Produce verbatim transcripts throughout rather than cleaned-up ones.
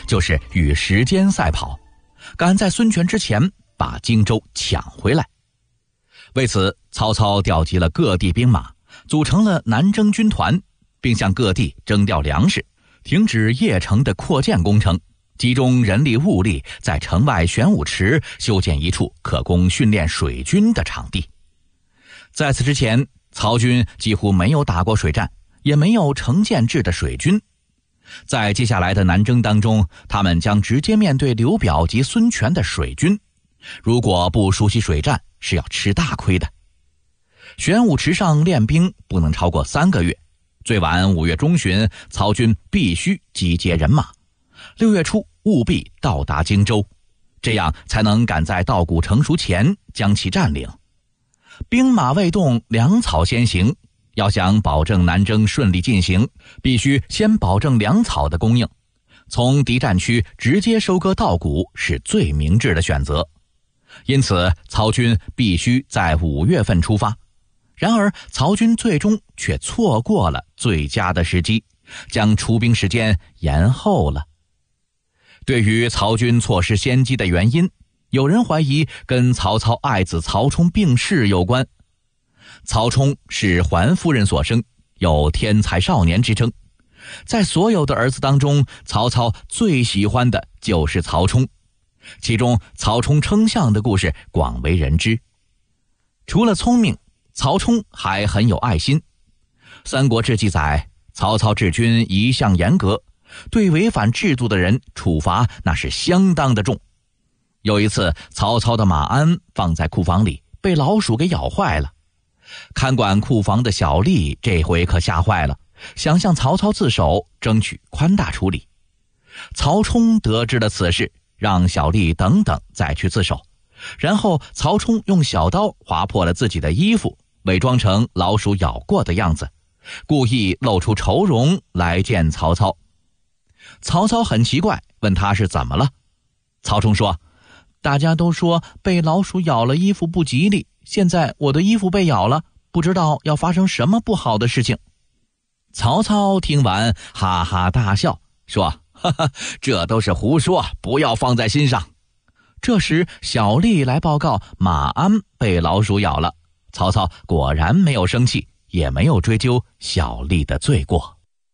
就是与时间赛跑，赶在孙权之前把荆州抢回来。为此，曹操调集了各地兵马，组成了南征军团，并向各地征调粮食，停止邺城的扩建工程，集中人力物力在城外玄武池修建一处可供训练水军的场地。在此之前，曹军几乎没有打过水战，也没有成建制的水军。在接下来的南征当中，他们将直接面对刘表及孙权的水军，如果不熟悉水战，是要吃大亏的。玄武池上练兵不能超过三个月，最晚五月中旬，曹军必须集结人马，六月初务必到达荆州，这样才能赶在稻谷成熟前将其占领。兵马未动，粮草先行，要想保证南征顺利进行，必须先保证粮草的供应。从敌占区直接收割稻谷是最明智的选择。因此，曹军必须在五月份出发。然而，曹军最终却错过了最佳的时机，将出兵时间延后了。对于曹军错失先机的原因，有人怀疑跟曹操爱子曹冲病逝有关。曹冲是桓夫人所生，有天才少年之称。在所有的儿子当中，曹操最喜欢的就是曹冲。其中曹冲称象的故事广为人知。除了聪明，曹冲还很有爱心。三国志记载，曹操治军一向严格，对违反制度的人处罚那是相当的重。有一次，曹操的马鞍放在库房里，被老鼠给咬坏了。看管库房的小吏这回可吓坏了，想向曹操自首，争取宽大处理。曹冲得知了此事，让小吏等等再去自首，然后曹冲用小刀划破了自己的衣服，伪装成老鼠咬过的样子，故意露出愁容来见曹操。曹操很奇怪，问他是怎么了。曹冲说，大家都说被老鼠咬了衣服不吉利，现在我的衣服被咬了，不知道要发生什么不好的事情。曹操听完哈哈大笑，说，哈哈，这都是胡说，不要放在心上。这时小吏来报告马鞍被老鼠咬了，曹操果然没有生气，也没有追究小吏的罪过。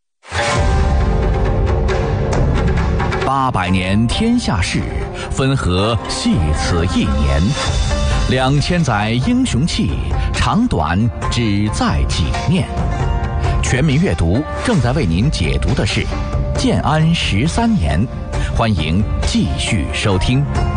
八百年天下事，分合系此一年。两千载英雄气，长短只在几念。全民阅读正在为您解读的是建安十三年，欢迎继续收听。